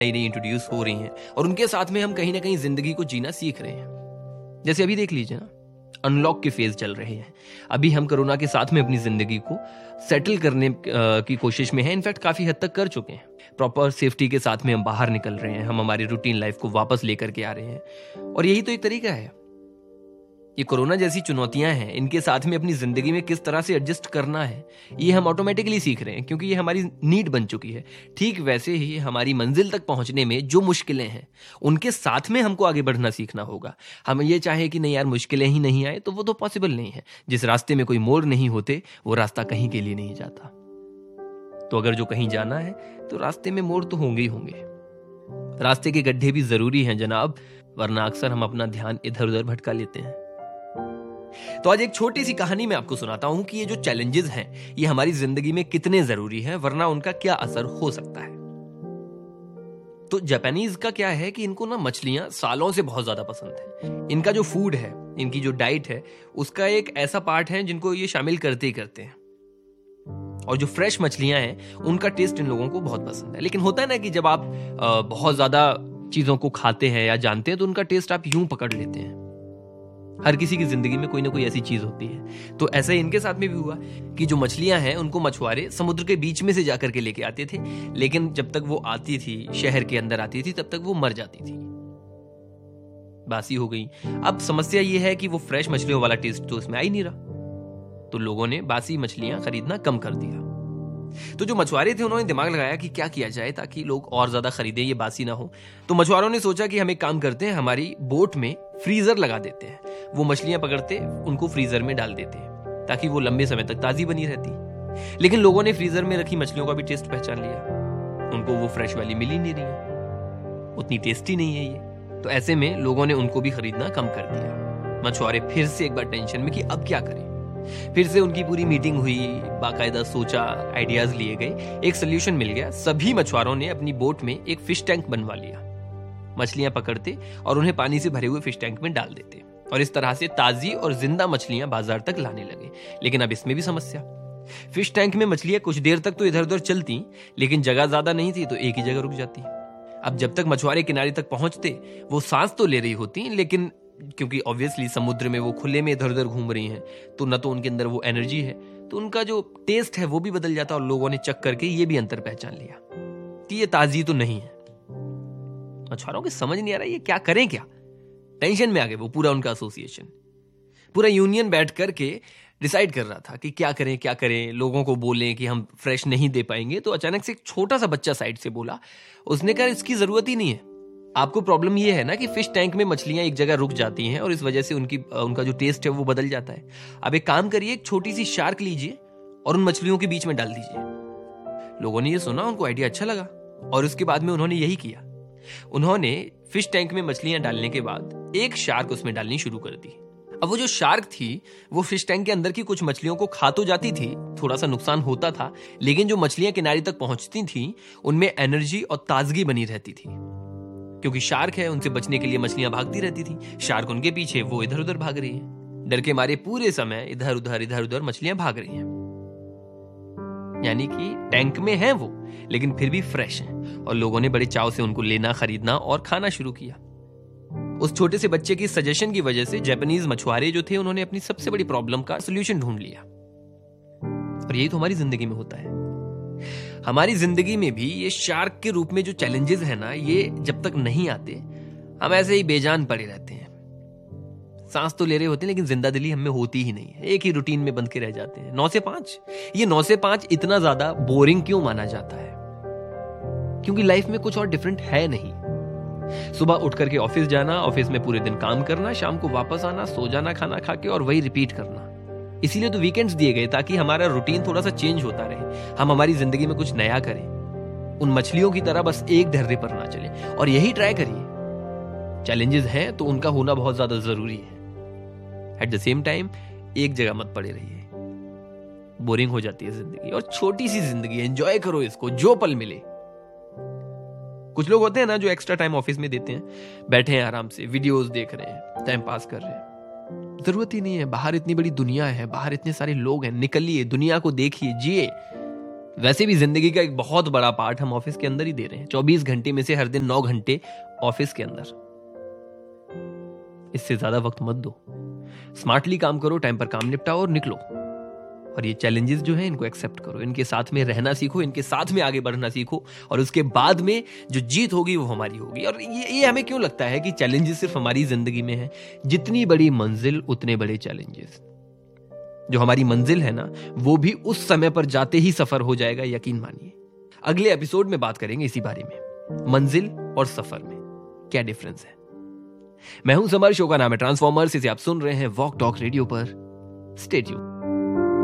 नई नई इंट्रोड्यूस हो रही हैं और उनके साथ में हम कहीं ना कहीं जिंदगी को जीना सीख रहे हैं। जैसे अभी देख लीजिए ना, अनलॉक के फेज चल रहे हैं। अभी हम कोरोना के साथ में अपनी जिंदगी को सेटल करने की कोशिश में हैं। इनफैक्ट काफी हद तक कर चुके हैं। प्रॉपर सेफ्टी के साथ में हम बाहर निकल रहे हैं, हम हमारी रूटीन लाइफ को वापस लेकर के आ रहे हैं और यही तो एक तरीका है। ये कोरोना जैसी चुनौतियां हैं, इनके साथ में अपनी जिंदगी में किस तरह से एडजस्ट करना है, ये हम ऑटोमेटिकली सीख रहे हैं क्योंकि ये हमारी नीड बन चुकी है। ठीक वैसे ही हमारी मंजिल तक पहुंचने में जो मुश्किलें हैं, उनके साथ में हमको आगे बढ़ना सीखना होगा। हम ये चाहे कि नहीं यार मुश्किलें ही नहीं आए, तो वो तो पॉसिबल नहीं है। जिस रास्ते में कोई मोड़ नहीं होते, वो रास्ता कहीं के लिए नहीं जाता। तो अगर जो कहीं जाना है तो रास्ते में मोड़ तो होंगे ही होंगे। रास्ते के गड्ढे भी जरूरी हैं जनाब, वरना अक्सर हम अपना ध्यान इधर उधर भटका लेते हैं। तो आज एक छोटी सी कहानी मैं आपको सुनाता हूं कि ये जो चैलेंजेस हैं, ये हमारी जिंदगी में कितने जरूरी हैं, वरना उनका क्या असर हो सकता है। तो जापानीज का क्या है कि इनको ना मछलियां सालों से बहुत ज्यादा पसंद है। इनका जो फूड है, इनकी जो डाइट है, उसका एक ऐसा पार्ट है जिनको ये शामिल करते ही करते हैं। और जो फ्रेश मछलियां हैं, उनका टेस्ट इन लोगों को बहुत पसंद है। लेकिन होता है ना कि जब आप बहुत ज्यादा चीजों को खाते हैं या जानते हैं, तो उनका टेस्ट आप यूं पकड़ लेते हैं। हर किसी की जिंदगी में कोई ना कोई ऐसी चीज होती है। तो ऐसा ही इनके साथ में भी हुआ कि जो मछलियां हैं, उनको मछुआरे समुद्र के बीच में से जाकर के लेके आते थे। लेकिन जब तक वो आती थी, शहर के अंदर आती थी, तब तक वो मर जाती थी, बासी हो गई। अब समस्या ये है कि वो फ्रेश मछलियों वाला टेस्ट तो उसमें आ ही नहीं रहा। तो लोगों ने बासी मछलियां खरीदना कम कर दिया। तो जो मछुआरे थे, उन्होंने दिमाग लगाया कि क्या किया जाए ताकि लोग और ज्यादा खरीदें, ये बासी ना हो। तो मछुआरों ने सोचा कि हम एक काम करते हैं, हमारी बोट में फ्रीजर लगा देते हैं। वो मछलियां पकड़ते, उनको फ्रीजर में डाल देते ताकि वो लंबे समय तक ताजी बनी रहती। लेकिन लोगों ने फ्रीजर में रखी मछलियों का भी टेस्ट पहचान लिया। उनको वो फ्रेश वाली मिल ही नहीं रही है, उतनी टेस्टी नहीं है ये। तो ऐसे में लोगों ने उनको भी खरीदना कम कर दिया। मछुआरे फिर से एक बार टेंशन में कि अब क्या करें। फिर से उनकी पूरी मीटिंग हुई, बाकायदा सोचा, आइडियाज लिए गए, एक सोल्यूशन मिल गया। सभी मछुआरों ने अपनी बोट में एक फिश टैंक बनवा लिया। मछलियां पकड़ते और उन्हें पानी से भरे हुए फिश टैंक में डाल देते और इस तरह से ताजी और जिंदा मछलियां बाजार तक लाने लगे। लेकिन अब इसमें भी समस्या। फिश टैंक में मछलियां कुछ देर तक तो इधर उधर चलती, लेकिन जगह ज्यादा नहीं थी, तो एक ही जगह रुक जाती। अब जब तक मछुआरे किनारे तक पहुंचते, वो सांस तो ले रही होती, लेकिन क्योंकि ऑब्वियसली समुद्र में वो खुले में इधर उधर घूम रही हैं, तो न तो उनके अंदर वो एनर्जी है, तो उनका जो टेस्ट है वो भी बदल जाता। और लोगों ने चख करके ये भी अंतर पहचान लिया कि ये ताजी तो नहीं है। मछुआरों को समझ नहीं आ रहा ये क्या करें क्या। टेंशन में आ गए वो, पूरा उनका एसोसिएशन, पूरा यूनियन बैठ करके डिसाइड कर रहा था कि क्या करें। लोगों को बोलें कि हम फ्रेश नहीं दे पाएंगे। तो अचानक से एक छोटा सा बच्चा साइड से बोला, उसने कहा इसकी जरूरत ही नहीं है। आपको प्रॉब्लम यह है ना कि फिश टैंक में मछलियां एक जगह रुक जाती हैं और इस वजह से उनका जो टेस्ट है वो बदल जाता है। अब एक काम करिए, एक छोटी सी शार्क लीजिए और उन मछलियों के बीच में डाल दीजिए। लोगों ने ये सुना, उनको आइडिया अच्छा लगा और उसके बाद में उन्होंने यही किया। उन्होंने फिश टैंक में मछलियां डालने के बाद एक शार्क उसमें डालनी शुरू कर दी। अब वो जो शार्क थी, वो फिश टैंक के अंदर की कुछ मछलियों को खा तो जाती थी, थोड़ा सा नुकसान होता था, लेकिन जो मछलियां किनारे तक पहुंचती थी, उनमें एनर्जी और ताजगी बनी रहती थी। क्योंकि शार्क है, उनसे बचने के लिए मछलियां भागती रहती थी। शार्क उनके पीछे, वो इधर उधर भाग रही है। डर के मारे पूरे समय इधर उधर मछलियां भाग रही हैं। यानी कि टैंक में है वो, लेकिन फिर भी फ्रेश हैं और लोगों ने बड़े चाव से उनको लेना, खरीदना और खाना शुरू किया। उस छोटे से बच्चे की सजेशन की वजह से जापानीज मछुआरे जो थे, उन्होंने अपनी सबसे बड़ी प्रॉब्लम का सोल्यूशन ढूंढ लिया। और यही तो हमारी जिंदगी में होता है। हमारी जिंदगी में भी ये शार्क के रूप में जो चैलेंजेस है ना, ये जब तक नहीं आते, हम ऐसे ही बेजान पड़े रहते हैं। सांस तो ले रहे होते हैं, लेकिन जिंदा दिली हमें होती ही नहीं है। एक ही रूटीन में बंद के रह जाते हैं। 9 से 5, ये 9 से 5 इतना ज्यादा बोरिंग क्यों माना जाता है? क्योंकि लाइफ में कुछ और डिफरेंट है नहीं। सुबह उठ करके ऑफिस जाना, ऑफिस में पूरे दिन काम करना, शाम को वापस आना, सो जाना खाना खा के, और वही रिपीट करना। इसीलिए तो वीकेंड्स दिए गए, ताकि हमारा रूटीन थोड़ा सा चेंज होता रहे, हम हमारी जिंदगी में कुछ नया करें। उन मछलियों की तरह बस एक ढर्रे पर ना चले, और यही ट्राई करिए। चैलेंजेस हैं तो उनका होना बहुत ज्यादा जरूरी है। एट द सेम टाइम एक जगह मत पड़े रहिए, बोरिंग हो जाती है जिंदगी। और छोटी सी जिंदगी, एंजॉय करो इसको, जो पल मिले। कुछ लोग होते हैं ना जो एक्स्ट्रा टाइम ऑफिस में देते हैं, बैठे हैं आराम से, वीडियोस देख रहे हैं, टाइम पास कर रहे हैं। जरूरत ही नहीं है। बाहर इतनी बड़ी दुनिया है, बाहर इतने सारे लोग हैं। निकलिए, दुनिया को देखिए, जिए। वैसे भी जिंदगी का एक बहुत बड़ा पार्ट हम ऑफिस के अंदर ही दे रहे हैं। 24 घंटे में से हर दिन 9 घंटे ऑफिस के अंदर। इससे ज्यादा वक्त मत दो। स्मार्टली काम करो, टाइम पर काम निपटाओ और निकलो। और ये चैलेंजेस जो है इनको एक्सेप्ट करो, इनके साथ में रहना सीखो, इनके साथ में आगे बढ़ना सीखो, और उसके बाद में जो जीत होगी वो हमारी होगी। और ये हमें क्यों लगता है कि चैलेंजेस सिर्फ हमारी जिंदगी में है? जितनी बड़ी मंजिल उतने बड़े चैलेंजेस। जो हमारी मंजिल है ना, वो भी उस समय पर जाते ही सफर हो जाएगा, यकीन मानिए। अगले एपिसोड में बात करेंगे इसी बारे में, मंजिल और सफर में क्या डिफरेंस है। मैं हूं समर, शो का नाम है ट्रांसफॉर्मर्स। इसे आप सुन रहे हैं वॉक टॉक रेडियो पर। Stay tuned.